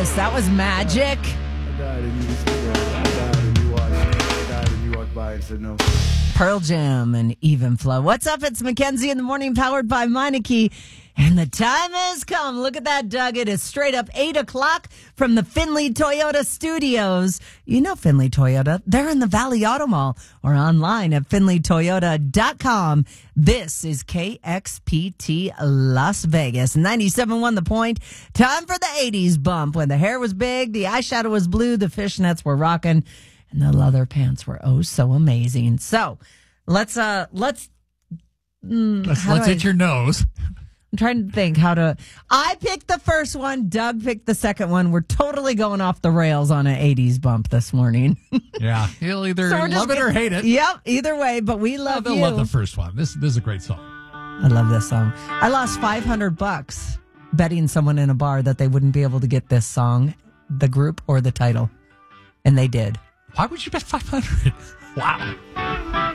Vegas. That was magic. I died and you just I died and you watched. I died and you walked by and said no. Pearl Jam and Even Flow. What's up? It's Mackenzie in the morning, powered by Meineke. And the time has come. Look at that, Doug. It is straight up 8 o'clock from the Findlay Toyota studios. You know Findlay Toyota. They're in the Valley Auto Mall or online at FindlayToyota.com. This is KXPT Las Vegas. 97.1 The Point. Time for the 80s bump when the hair was big, the eyeshadow was blue, the fishnets were rocking, and the leather pants were oh so amazing. So let's hit your nose. I'm trying to think how to. I picked the first one. Doug picked the second one. We're totally going off the rails on an 80s bump this morning. Yeah. You'll either So we're just love it or hate it. Yep. Either way, but we love They'll you. love the first one. This is a great song. I love this song. I lost $500 betting someone in a bar that they wouldn't be able to get this song, the group, or the title. And they did. Why would you bet 500? Wow.